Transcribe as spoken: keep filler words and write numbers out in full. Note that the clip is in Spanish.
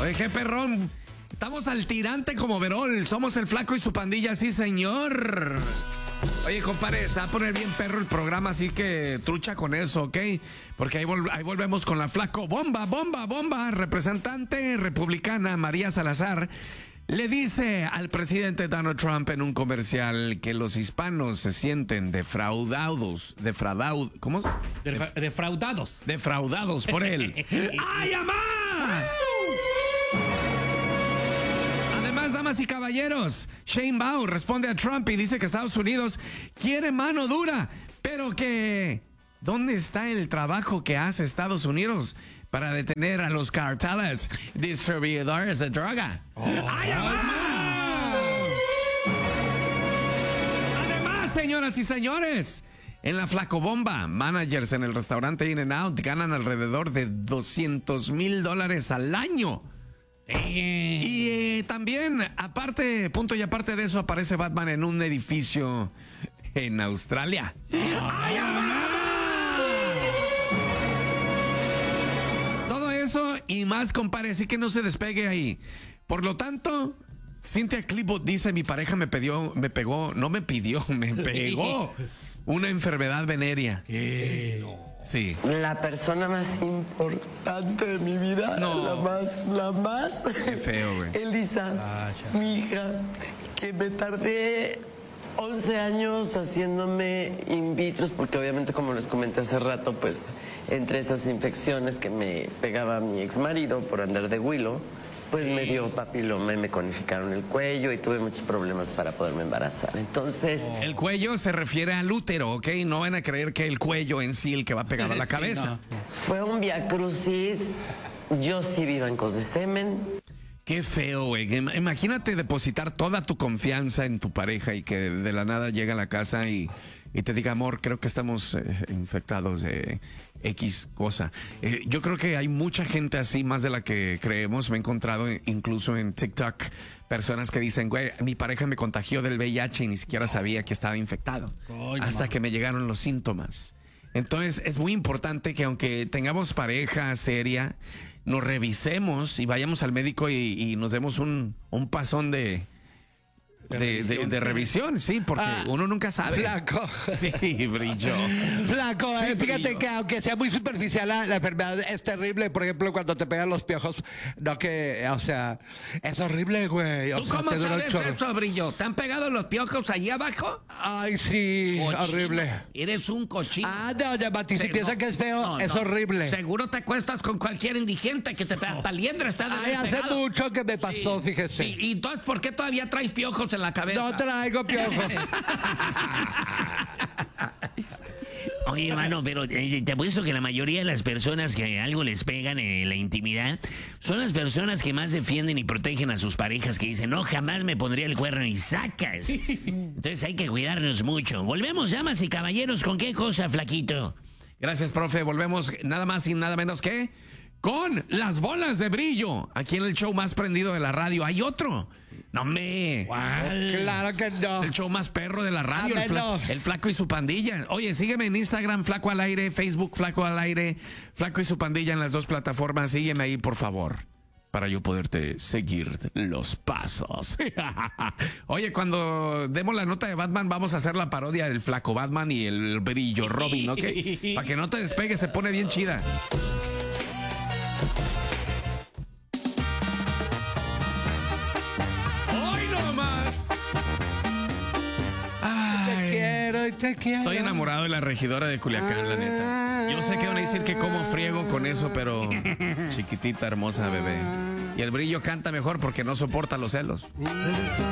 Oye, qué perrón. Estamos al tirante como Verol. Somos el Flaco y su pandilla, sí, señor. Oye, compadre, se va a poner bien perro el programa, así que trucha con eso, ¿ok? Porque ahí, vol- ahí volvemos con la Flaco Bomba, bomba, bomba. Representante republicana María Salazar le dice al presidente Donald Trump en un comercial que los hispanos se sienten defraudados, defraudados, ¿cómo? Defra- defraudados. Defraudados por él. ¡Ay, amá! Además, damas y caballeros, Shane Baum responde a Trump y dice que Estados Unidos quiere mano dura, pero que ¿dónde está el trabajo que hace Estados Unidos para detener a los carteles distribuidores de droga? Oh, ¡ay, amá! Además, señoras y señores, en la Flacobomba, managers en el restaurante In-N-Out ganan alrededor de doscientos mil dólares al año. Y eh, también, aparte, punto y aparte de eso, aparece Batman en un edificio en Australia. ¡Ay, amá! Todo eso y más, compadre, así que no se despegue ahí. Por lo tanto, Cynthia Clipwood dice: mi pareja me pidió, me pegó, no me pidió, me pegó una enfermedad venérea. Eh, no. Sí. La persona más importante de mi vida. No. La más, la más. Qué feo, güey. Elisa, Ah, ya. mi hija, que me tardé once años haciéndome in vitro, porque obviamente, como les comenté hace rato, pues entre esas infecciones que me pegaba mi ex marido por andar de huilo, pues me dio papiloma y me conificaron el cuello y tuve muchos problemas para poderme embarazar. Entonces, El cuello se refiere al útero, ¿ok? No van a creer que el cuello en sí el que va pegado a la Sí, cabeza. no. fue un viacrucis. Yo sí vi bancos de semen. Qué feo, güey. Im- Imagínate depositar toda tu confianza en tu pareja y que de la nada llega a la casa y, y te diga: amor, creo que estamos eh, infectados de X cosa. Eh, yo creo que hay mucha gente así, más de la que creemos. Me he encontrado eh, incluso en TikTok personas que dicen: güey, mi pareja me contagió del V I H y ni siquiera sabía que estaba infectado. Coño, hasta mano. que me llegaron los síntomas. Entonces es muy importante que aunque tengamos pareja seria, nos revisemos y vayamos al médico y, y nos demos un, un pasón de, de, de- revisión. de revisión, sí, porque Ah, uno nunca sabe. Flaco. Sí, brillo. Flaco, Sí, eh, fíjate brillo. que aunque sea muy superficial la, la enfermedad es terrible. Por ejemplo, cuando te pegan los piojos, no que, o sea, es horrible, güey. O ¿Tú sea, cómo te dura un sabes chorro. eso, brillo? ¿Te han pegado los piojos allí abajo? Ay, sí, Cochino. horrible. Eres un cochino. Ah, no, ya, Mati, si Pero- piensan que es feo, no, es no. horrible. Seguro te acuestas con cualquier indigente que te pega. Hasta liendra está de Ay, haber hace pegado. mucho que me pasó, Sí, fíjese. Sí, y entonces, ¿por qué todavía traes piojos en la cabeza? No traigo piojos. Oye, hermano, pero eh, te apuesto que la mayoría de las personas que algo les pegan en la intimidad son las personas que más defienden y protegen a sus parejas, que dicen: no, jamás me pondría el cuerno, y sacas. Entonces hay que cuidarnos mucho. Volvemos, damas y caballeros, ¿con qué cosa, Flaquito? Gracias, profe. Volvemos nada más y nada menos que con las bolas de brillo. Aquí en el show más prendido de la radio. Hay otro. No me. Claro que no. Es el show más perro de la radio. A El, fla- menos. el Flaco y su pandilla. Oye, sígueme en Instagram, Flaco al aire, Facebook, Flaco al aire, Flaco y su pandilla en las dos plataformas. Sígueme ahí, por favor, para yo poderte seguir los pasos. Oye, cuando demos la nota de Batman, vamos a hacer la parodia del Flaco Batman y el Brillo Robin, ¿ok? Para que no te despegues, se pone bien chida. ¡Hoy nomás! Ay, Quiero y te quiero. estoy enamorado de la regidora de Culiacán, la neta. Yo sé que van a decir que cómo friego con eso, pero chiquitita, hermosa bebé. Y el Brillo canta mejor porque no soporta los celos.